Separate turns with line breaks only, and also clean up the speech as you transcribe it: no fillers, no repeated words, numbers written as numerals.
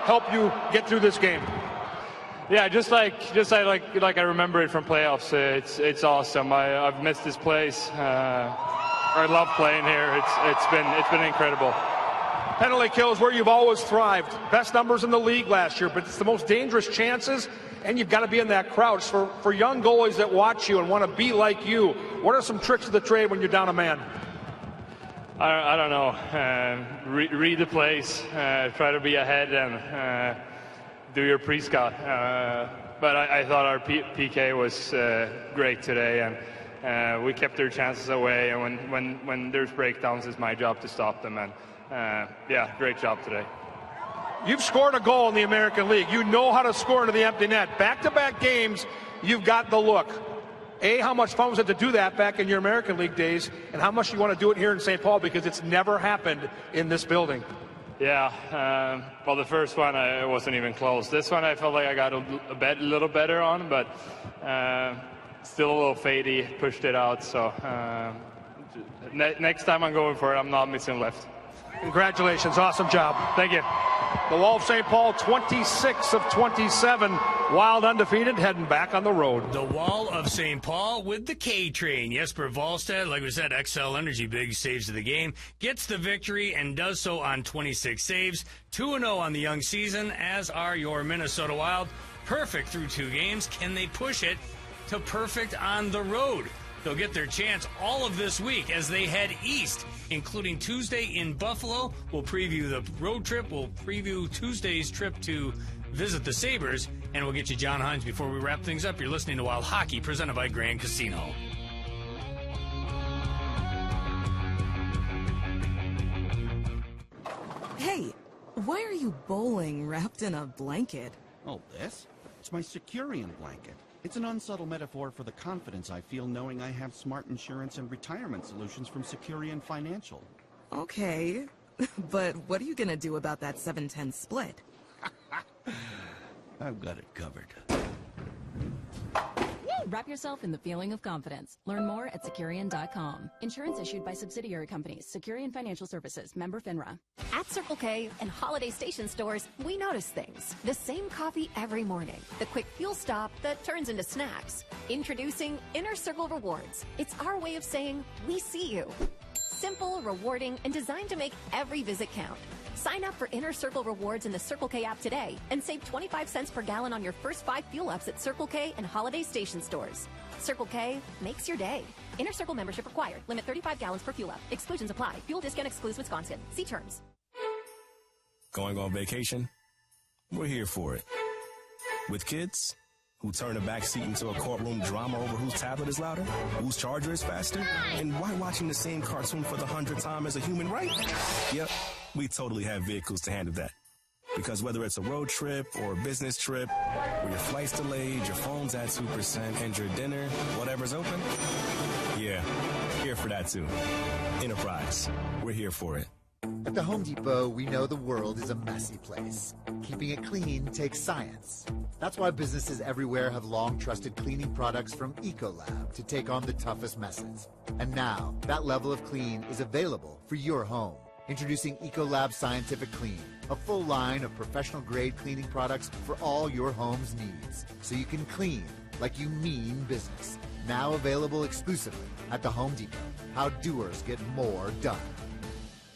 help you get through this game?
Yeah, just like I remember it from playoffs. It's awesome. I've missed this place. I love playing here. It's been incredible.
Penalty kill is where you've always thrived. Best numbers in the league last year, but it's the most dangerous chances, and you've got to be in that crouch. For young goalies that watch you and want to be like you, what are some tricks of the trade when you're down a man?
I don't know. Read the plays. Try to be ahead and do your pre-scout. But I thought our PK was great today, and we kept their chances away. And when there's breakdowns, it's my job to stop them. And yeah, great job today.
You've scored a goal in the American League. You know how to score into the empty net. Back-to-back games, you've got the look. How much fun was it to do that back in your American League days, and how much you want to do it here in St. Paul because it's never happened in this building?
Yeah, well, the first one, I wasn't even close. This one, I felt like I got a little better on, but still a little fadey, pushed it out. So next time I'm going for it, I'm not missing left.
Congratulations. Awesome job.
Thank you.
The Wall of St. Paul, 26 of 27, Wild undefeated, heading back on the road.
The Wall of St. Paul with the K-Train. Jesper Wallstedt, like we said, XL Energy, big saves of the game, gets the victory and does so on 26 saves. 2-0 on the young season, as are your Minnesota Wild. Perfect through 2 games. Can they push it to perfect on the road? They'll get their chance all of this week as they head east, including Tuesday in Buffalo. We'll preview the road trip. We'll preview Tuesday's trip to visit the Sabres, and we'll get you John Hines before we wrap things up. You're listening to Wild Hockey, presented by Grand Casino.
Hey, why are you bowling wrapped in a blanket?
Oh, this? It's my Securian blanket. It's an unsubtle metaphor for the confidence I feel knowing I have smart insurance and retirement solutions from Securian Financial.
Okay, but what are you going to do about that 7-10 split?
I've got it covered.
Wrap yourself in the feeling of confidence. Learn more at Securian.com. Insurance issued by subsidiary companies. Securian Financial Services. Member FINRA.
At Circle K and Holiday Station stores, we notice things. The same coffee every morning. The quick fuel stop that turns into snacks. Introducing Inner Circle Rewards. It's our way of saying, we see you. Simple, rewarding, and designed to make every visit count. Sign up for Inner Circle Rewards in the Circle K app today and save 25 cents per gallon on your first 5 fuel ups at Circle K and Holiday Station stores. Circle K makes your day. Inner Circle membership required. Limit 35 gallons per fuel up. Exclusions apply. Fuel discount excludes Wisconsin. See terms.
Going on vacation? We're here for it. With kids who turn the back seat into a courtroom drama over whose tablet is louder, whose charger is faster, and why watching the same cartoon for the 100th time is a human right? Yep, we totally have vehicles to handle that. Because whether it's a road trip or a business trip, where your flight's delayed, your phone's at 2%, and your dinner, whatever's open, yeah, here for that too. Enterprise, we're here for it.
At the Home Depot, we know the world is a messy place. Keeping it clean takes science. That's why businesses everywhere have long trusted cleaning products from Ecolab to take on the toughest messes. And now, that level of clean is available for your home. Introducing Ecolab Scientific Clean, a full line of professional-grade cleaning products for all your home's needs. So you can clean like you mean business. Now available exclusively at the Home Depot. How doers get more done.